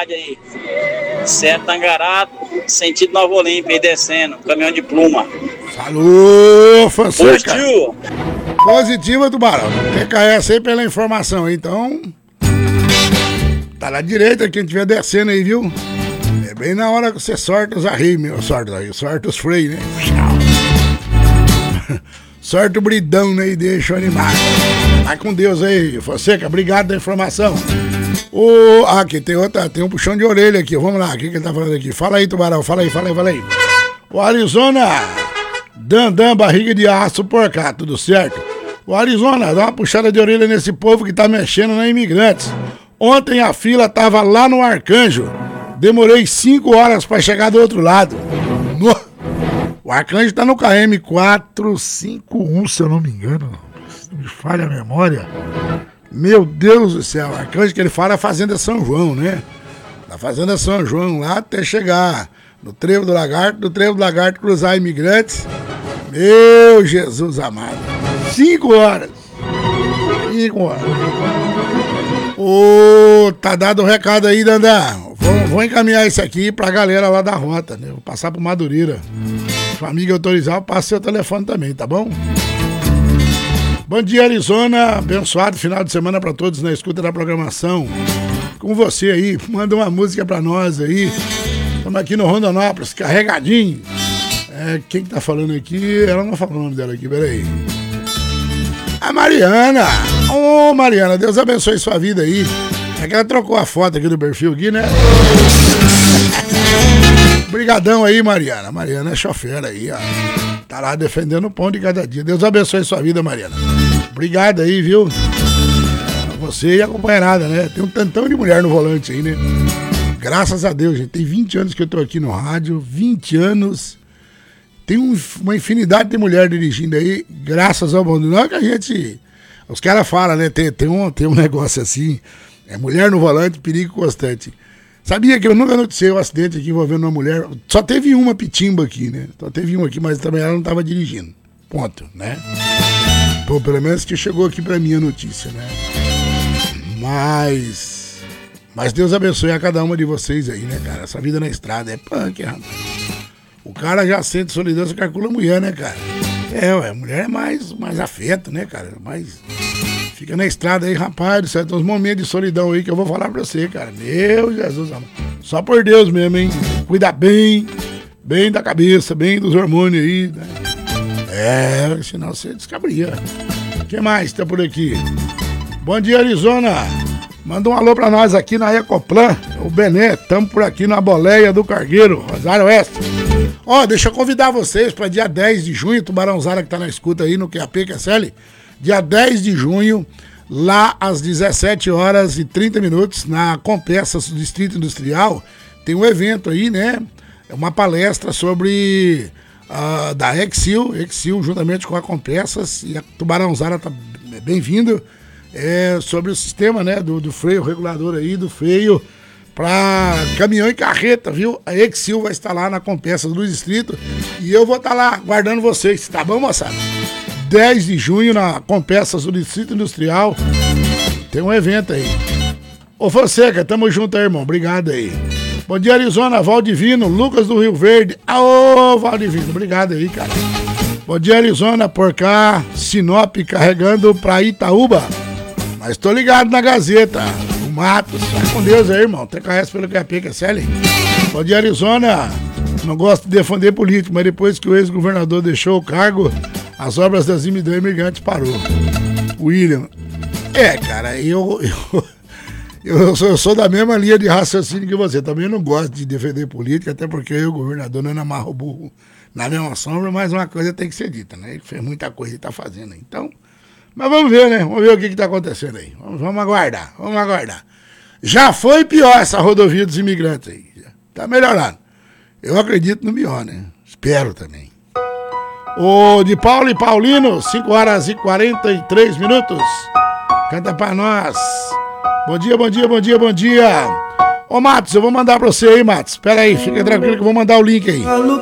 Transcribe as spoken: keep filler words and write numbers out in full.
rádio aí. Certo, Tangará, sentido Nova Olímpia, aí descendo, caminhão de pluma. Alô, Fonseca. Positivo. Positiva, Tubarão. T K S aí pela informação, então. Tá na direita, quem estiver descendo aí, viu? É bem na hora que você sorta os arreios, meu. Sorta aí, sorta os freios, né? Sorta o bridão, né? E deixa o animado. Vai com Deus aí, Fonseca. Obrigado da informação. O... Ah, aqui tem outra, tem um puxão de orelha aqui. Vamos lá, o que, que ele tá falando aqui? Fala aí, Tubarão. Fala aí, fala aí, fala aí. O Arizona. Dandan, barriga de aço por cá, tudo certo? O Arizona, dá uma puxada de orelha nesse povo que tá mexendo na Imigrantes. Ontem a fila tava lá no Arcanjo. Demorei cinco horas pra chegar do outro lado. No... O Arcanjo tá no K M quatrocentos e cinquenta e um, se eu não me engano. Se me falha a memória. Meu Deus do céu, o Arcanjo que ele fala é a Fazenda São João, né? Da Fazenda São João lá até chegar no Trevo do Lagarto, do Trevo do Lagarto cruzar Imigrantes. Meu Jesus amado. Cinco horas. Cinco horas. Ô, tá dado o recado aí, Dandá. Vou, vou encaminhar isso aqui pra galera lá da rota, né? Vou passar pro Madureira. Se a amiga autorizar, eu passo seu telefone também, tá bom? Bom dia, Arizona. Abençoado final de semana pra todos na escuta da programação. Com você aí, manda uma música pra nós aí. Estamos aqui no Rondonópolis, carregadinho. É, quem que tá falando aqui? Ela não falou o nome dela aqui, peraí. A Mariana. Ô, oh, Mariana, Deus abençoe sua vida aí. É que ela trocou a foto aqui do perfil aqui, né? Brigadão aí, Mariana. Mariana é chofer aí, ó. Tá lá defendendo o pão de cada dia. Deus abençoe sua vida, Mariana. Obrigado aí, viu? Você e a companheirada, né? Tem um tantão de mulher no volante aí, né? Graças a Deus, gente. Tem vinte anos que eu tô aqui no rádio. vinte anos. Tem um, uma infinidade de mulher dirigindo aí. Graças ao bom Deus. Não é que a gente... Os caras falam, né? Tem, tem, um, tem um negócio assim. É mulher no volante, perigo constante. Sabia que eu nunca noticiei um acidente aqui envolvendo uma mulher. Só teve uma pitimba aqui, né? Só teve uma aqui, mas também ela não tava dirigindo. Ponto, né? Pô, pelo menos que chegou aqui pra mim a notícia, né? Mas... Mas Deus abençoe a cada uma de vocês aí, né, cara? Essa vida na estrada é punk, rapaz. O cara já sente solidão, você calcula a mulher, né, cara? É, ué, a mulher é mais, mais afeto, né, cara? Mais... Fica na estrada aí, rapaz, certo? Tem uns momentos de solidão aí que eu vou falar pra você, cara. Meu Jesus, amor. Só por Deus mesmo, hein? Cuida bem, bem da cabeça, bem dos hormônios aí, né? É, senão você descabria. O que mais tá por aqui? Bom dia, Arizona. Manda um alô pra nós aqui na Ecoplan, o Bené. Tamo por aqui na Boleia do Cargueiro, Rosário Oeste. Ó, oh, deixa eu convidar vocês pra dia dez de junho, Tubarãozara que tá na escuta aí no Q A P, Q S L. Dia dez de junho, lá às dezessete horas e trinta minutos, na Compessas do Distrito Industrial, tem um evento aí, né? É uma palestra sobre uh, da Exil, Exil juntamente com a Compessas, e a Tubarãozara tá bem-vindo. É sobre o sistema, né, do, do freio regulador aí, do freio para caminhão e carreta, viu? A Exil vai estar lá na Compensas do Distrito e eu vou estar lá guardando vocês, tá bom, moçada? dez de junho na Compensas do Distrito Industrial tem um evento aí. Ô Fonseca, tamo junto aí, irmão, obrigado aí. Bom dia, Arizona, Valdivino, Lucas do Rio Verde. Aô, Valdivino, obrigado aí, cara. Bom dia, Arizona, por cá, Sinop carregando pra Itaúba. Mas tô ligado na Gazeta, o Matos. Vai com Deus aí, irmão. T K S pelo Q A P, Q S L. Bom dia, Arizona. Não gosto de defender político, mas depois que o ex-governador deixou o cargo, as obras das imigrantes parou. William. É, cara, eu, eu, eu, sou, eu sou da mesma linha de raciocínio que você. Também não gosto de defender política, até porque eu, o governador, não amarra o burro na mesma sombra, mas uma coisa tem que ser dita, né? Ele fez muita coisa e tá fazendo aí. Então... Mas vamos ver, né? Vamos ver o que que tá acontecendo aí. Vamos, vamos aguardar, vamos aguardar. Já foi pior essa rodovia dos imigrantes aí. Tá melhorando. Eu acredito no pior, né? Espero também. O de Paulo e Paulino, cinco horas e quarenta e três minutos. Canta pra nós. Bom dia, bom dia, bom dia, bom dia. Ô, Matos, eu vou mandar pra você aí, Matos. Pera aí, fica tranquilo que eu vou mandar o link aí.